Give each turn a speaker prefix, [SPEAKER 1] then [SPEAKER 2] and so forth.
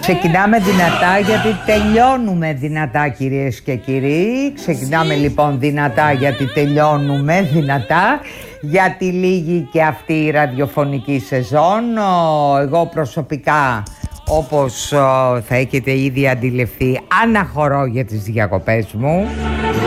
[SPEAKER 1] Ξεκινάμε δυνατά γιατί τελειώνουμε δυνατά, κυρίες και κύριοι. Ξεκινάμε λοιπόν δυνατά γιατί τελειώνουμε δυνατά, γιατί λύγει και αυτή η ραδιοφωνική σεζόν. Εγώ προσωπικά, όπως θα έχετε ήδη αντιληφθεί, αναχωρώ για τις διακοπές μου.